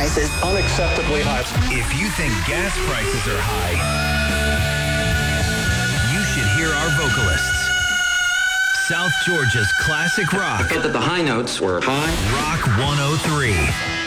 prices. Unacceptably high. If you think gas prices are high, you should hear our vocalists. South Georgia's classic rock. I felt that the high notes were high. Rock 103.